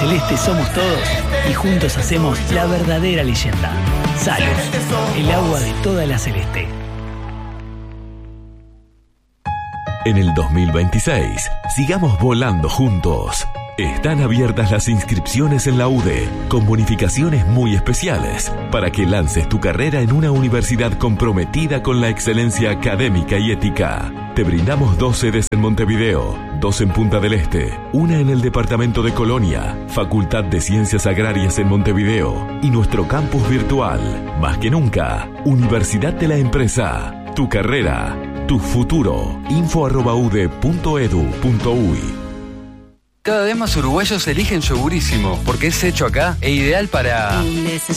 celeste somos todos y juntos hacemos la verdadera leyenda. Salus, el agua de toda la celeste. En el 2026, sigamos volando juntos. Están abiertas las inscripciones en la UDE, con bonificaciones muy especiales, para que lances tu carrera en una universidad comprometida con la excelencia académica y ética. Te brindamos 2 sedes en Montevideo, 2 en Punta del Este, una en el departamento de Colonia, Facultad de Ciencias Agrarias en Montevideo y nuestro campus virtual. Más que nunca, Universidad de la Empresa. Tu carrera, tu futuro. info@ude.edu.uy. Cada vez más uruguayos eligen Yogurísimo porque es hecho acá e ideal para...